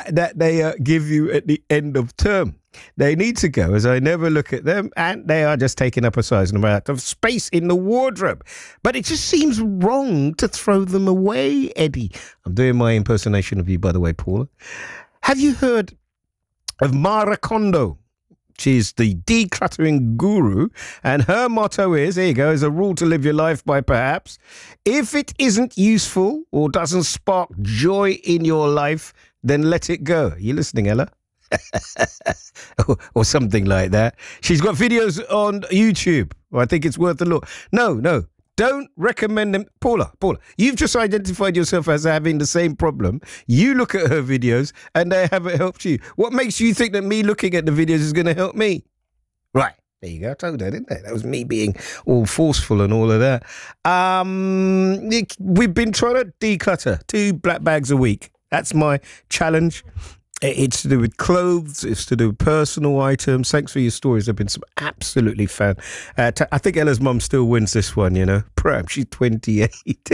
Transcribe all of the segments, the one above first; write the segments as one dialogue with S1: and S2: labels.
S1: that they give you at the end of term. They need to go, as I never look at them, and they are just taking up a sizable amount of space in the wardrobe. But it just seems wrong to throw them away, Eddie. I'm doing my impersonation of you, by the way, Paula. Have you heard of Mara Kondo? She's the decluttering guru, and her motto is, here you go, is a rule to live your life by perhaps. If it isn't useful or doesn't spark joy in your life, then let it go. Are you listening, Ella? or something like that. She's got videos on YouTube. I think it's worth a look. No, don't recommend them. Paula, you've just identified yourself as having the same problem. You look at her videos and they haven't helped you. What makes you think that me looking at the videos is going to help me? Right. There you go. I told her, didn't I? That was me being all forceful and all of that. We've been trying to declutter 2 black bags a week. That's my challenge. It's to do with clothes. It's to do with personal items. Thanks for your stories. There have been some absolutely fun. I think Ella's mum still wins this one, you know. Perhaps she's 28.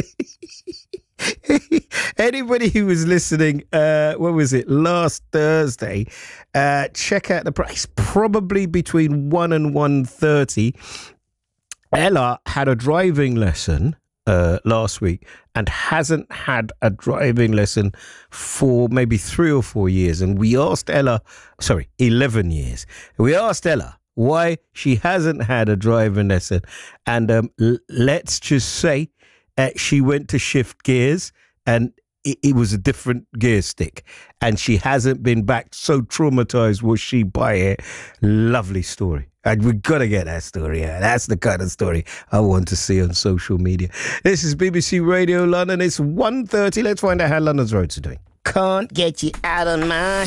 S1: Anybody who was listening, what was it, last Thursday, check out the price. Probably between 1 and 1:30. Ella had a driving lesson last week and hasn't had a driving lesson for maybe 3 or 4 years. And we asked Ella, 11 years. We asked Ella why she hasn't had a driving lesson. And let's just say she went to shift gears and it was a different gear stick. And she hasn't been back. So traumatized was she by it. Lovely story. And we've got to get that story out. That's the kind of story I want to see on social media. This is BBC Radio London. It's 1:30. Let's find out how London's roads are doing. Can't get you out of my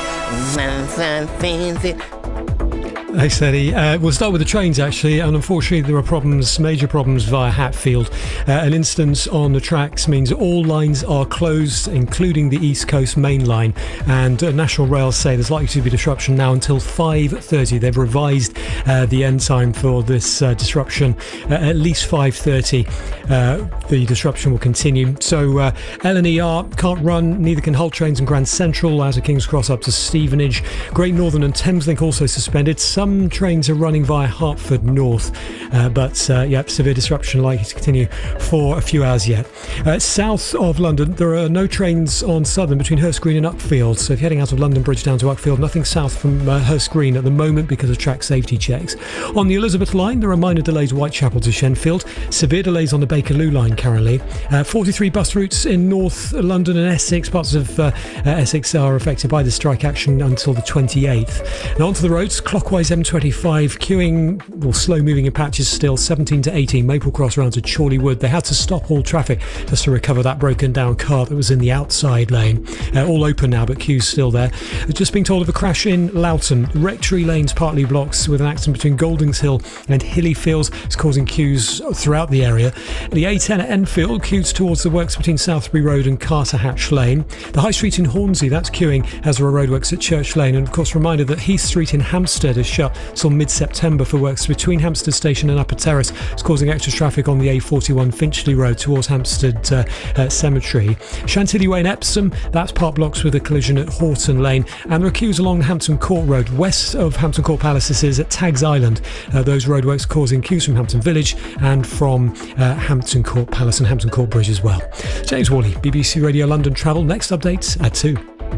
S1: head.
S2: Thanks, Eddie. We'll start with the trains, actually, and unfortunately there are major problems via Hatfield. An incident on the tracks means all lines are closed, including the East Coast main line, and National Rail say there's likely to be disruption now until 5:30. They've revised the end time for this disruption, at least 5:30. The disruption will continue. So L&ER can't run, neither can Hull trains in Grand Central, out of King's Cross up to Stevenage. Great Northern and Thameslink also suspended. Some trains are running via Hertford North, but severe disruption likely to continue for a few hours yet. South of London, there are no trains on Southern between Hurst Green and Uckfield. So if you're heading out of London Bridge down to Uckfield, nothing south from Hurst Green at the moment because of track safety checks. On the Elizabeth line, there are minor delays Whitechapel to Shenfield. Severe delays on the Bakerloo line currently. 43 bus routes in North London and Essex. Parts of Essex are affected by the strike action until the 28th. Now onto the roads, clockwise M25 queuing, slow moving in patches still, 17 to 18 Maple Cross round to Chorleywood. They had to stop all traffic just to recover that broken down car that was in the outside lane. All open now, but queues still there. Just being told of a crash in Loughton. Rectory lanes partly blocked with an accident between Goldings Hill and Hilly Fields. It's causing queues throughout the area. The A10 at Enfield queues towards the works between Southbury Road and Carter Hatch Lane. The High Street in Hornsey, that's queuing as there are roadworks at Church Lane. And of course, reminder that Heath Street in Hampstead is shut till mid-September for works between Hampstead Station and Upper Terrace. It's causing extra traffic on the A41 Finchley Road towards Hampstead Cemetery. Chantilly Way in Epsom, that's part blocks with a collision at Horton Lane. And there are queues along Hampton Court Road. West of Hampton Court Palaces is at Tags Island. Those roadworks causing queues from Hampton Village and from Hampton Court Palace and Hampton Court Bridge as well. James Worley, BBC Radio London Travel. Next update at 2.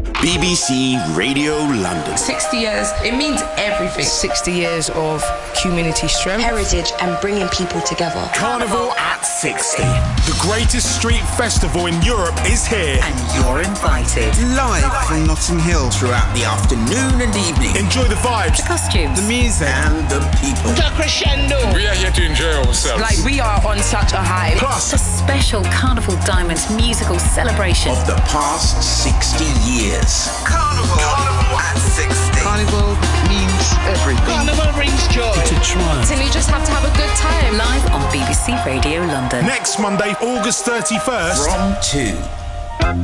S3: BBC Radio London.
S4: 60 years, it means everything.
S5: 60 years of community strength,
S6: heritage and bringing people together.
S3: Carnival at 60. The greatest street festival in Europe is here.
S7: And you're invited.
S8: Live from Notting Hill
S7: throughout the afternoon and evening.
S3: Enjoy the vibes,
S6: the costumes,
S8: the music
S7: and the people.
S4: The crescendo.
S3: We are here to enjoy ourselves.
S4: Like we are on such a high.
S6: Plus a special Carnival Diamonds musical celebration
S7: of the past 60 years.
S8: Carnival at 60.
S5: Carnival means everything.
S4: Carnival brings joy.
S5: It's a triumph.
S4: And you just have to have a good time.
S6: Live on BBC Radio London.
S3: Next Monday, August 31st.
S7: From 2.